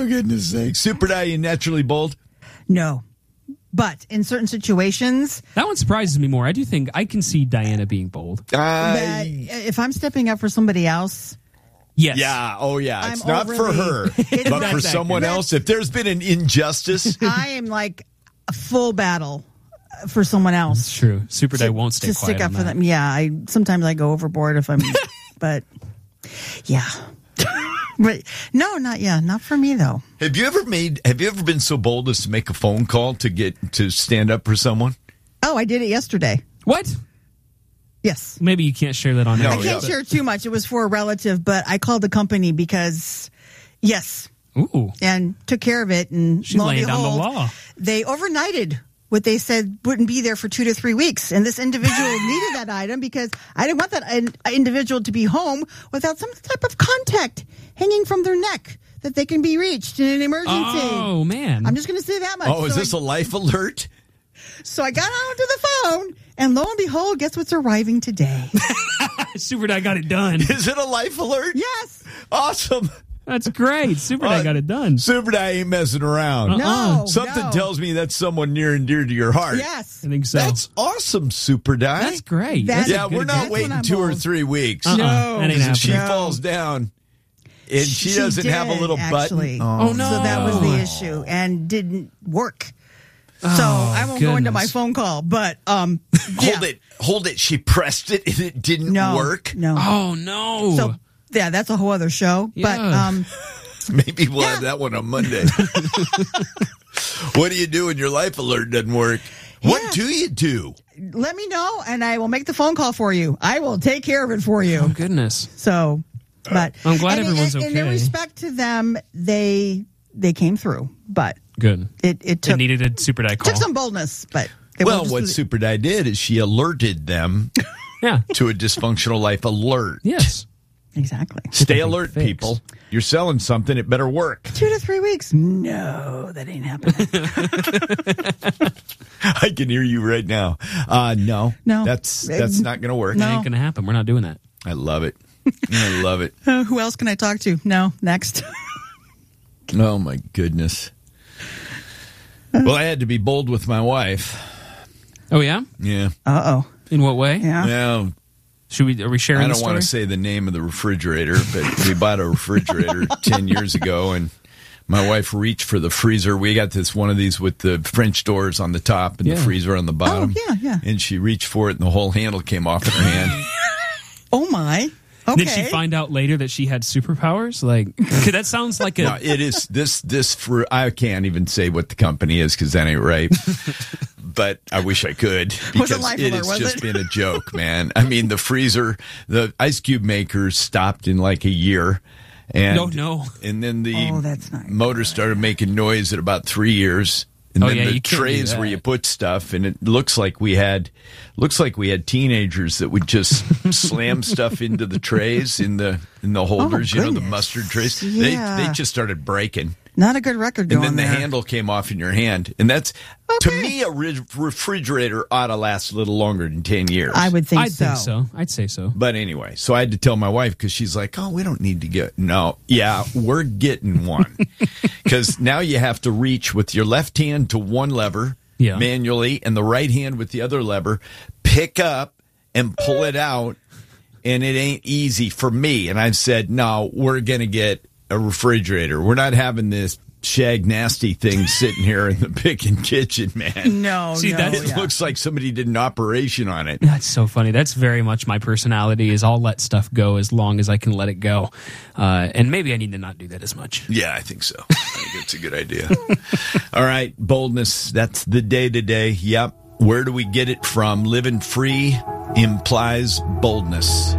goodness sake. Super Di, you naturally bold? No. But in certain situations... That one surprises me more. I do think I can see Diana being bold. that if I'm stepping up for somebody else... Yes. Yeah. Oh, yeah. It's I'm not for her, but for someone else. If there's been an injustice... I am like a full battle for someone else. It's true. Super Di won't stay to quiet stick up on for that. them. Yeah. Sometimes I go overboard if I'm... but, yeah. But no, not for me though. Have you ever been so bold as to make a phone call to stand up for someone? Oh, I did it yesterday. What? Yes. Maybe you can't share that on air. I can't share too much. It was for a relative, but I called the company because, yes. Ooh. And took care of it. And She's lo and laying down the behold, law. they overnighted what they said wouldn't be there for 2 to 3 weeks. And this individual needed that item because I didn't want that individual to be home without some type of contact hanging from their neck that they can be reached in an emergency. Oh, man. I'm just going to say that much. Oh, is this a life alert? So I got onto the phone, and lo and behold, guess what's arriving today? Super Di got it done. Is it a life alert? Yes. Awesome. That's great. Super Di got it done. Super Di ain't messing around. No. Something tells me that's someone near and dear to your heart. Yes. I think so. That's awesome, Super Di. That's great. That's yeah, a good we're not example. waiting That's 2 when or I'm 3 weeks. No. That ain't Because if she happening. falls down and she doesn't did, have a little actually. button. Oh, no. So that was the issue and didn't work. So I won't go into my goodness. phone call, but Hold it. She pressed it and it didn't work. No. Oh, no. So yeah, that's a whole other show. Yeah. But Maybe we'll have that one on Monday. What do you do when your life alert doesn't work? What Yeah. do you do? let me know and I will make the phone call for you. I will take care of it for you. Oh, goodness. So, but I'm glad everyone's in okay. respect to them, they came through, but Good. it took It needed a Super Di call. took some boldness, but they Well, won't just what do it. Super Di did is she alerted them Yeah. to a dysfunctional life alert. Yes. Exactly. Stay Get that alert, thing fixed. people. You're selling something, it better work. 2 to 3 weeks. No, that ain't happening. I can hear you right now. No. No. That's not going to work. That ain't going to happen. We're not doing that. I love it. I love it. Who else can I talk to? No, next. Oh, my goodness. Well, I had to be bold with my wife. Oh, yeah? Yeah. Uh-oh. In what way? Yeah. Well, Are we sharing I the don't story? want to say the name of the refrigerator, but we bought a refrigerator 10 years ago, and my wife reached for the freezer. We got this one of these with the French doors on the top and the Yeah. freezer on the bottom. Oh, yeah. And she reached for it, and the whole handle came off in her hand. Oh, my. Okay. Did she find out later that she had superpowers? Like, 'cause that sounds like a... No, it is this for. I can't even say what the company is because that ain't right. But I wish I could because Wasn't Life it Alert, has was just it? been a joke, man. I mean, the freezer, the ice cube makers stopped in like a year. And, No. And then the Oh, that's not motor started making noise at about 3 years. And Oh, then yeah, the you can't do trays that. where you put stuff, and it looks like we had teenagers that would just slam stuff into the trays in the holders, the goodness. mustard trays. Yeah. They just started breaking. Not a good record And going then the there. handle came off in your hand. And that's, to me, a refrigerator ought to last a little longer than 10 years. I would think I'd so. think so. I'd say so. But anyway, so I had to tell my wife because she's like, oh, we don't need to get. No, yeah, we're getting one. Because now you have to reach with your left hand to one lever manually and the right hand with the other lever, pick up and pull it out. And it ain't easy for me. And I've said, no, we're going to get a refrigerator. We're not having this shag nasty thing sitting here in the picking kitchen, man. No, See, no. that's- It looks like somebody did an operation on it. That's so funny. That's very much my personality is I'll let stuff go as long as I can let it go. And maybe I need to not do that as much. Yeah, I think so. I think it's a good idea. All right, boldness. That's the day to day. Yep. Where do we get it from? Living free implies boldness.